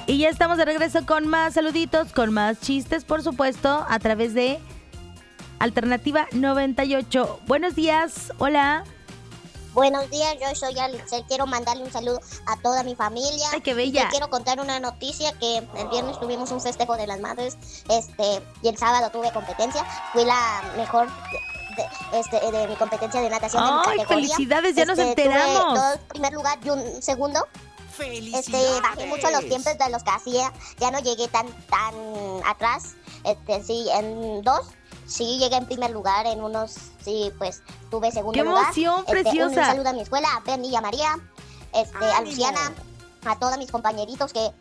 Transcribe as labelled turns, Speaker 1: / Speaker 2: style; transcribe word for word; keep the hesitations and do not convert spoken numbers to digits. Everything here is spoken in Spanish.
Speaker 1: Y ya estamos de regreso con más saluditos, con más chistes, por supuesto, a través de Alternativa noventa y ocho. Buenos días, hola.
Speaker 2: Buenos días, yo soy Alex. Quiero mandarle un saludo a toda mi familia.
Speaker 1: ¡Ay, qué bella!
Speaker 2: Y te quiero contar una noticia, que el viernes tuvimos un festejo de las madres, este, y el sábado tuve competencia. Fui la mejor de, de, este, de mi competencia de natación de mi
Speaker 1: ¡Ay,
Speaker 2: categoría.
Speaker 1: felicidades! Ya
Speaker 2: este,
Speaker 1: nos enteramos.
Speaker 2: Tuve todo primer lugar y un segundo. Este, bajé mucho los tiempos de los que hacía. Ya no llegué tan, tan atrás. Este, sí, en dos. Sí, llegué en primer lugar, en unos, sí, pues, tuve segundo
Speaker 1: ¡Qué
Speaker 2: lugar.
Speaker 1: emoción,
Speaker 2: Este,
Speaker 1: preciosa!
Speaker 2: Un saludo a mi escuela, a Penny y a María, este, a Luciana, a todos mis compañeritos que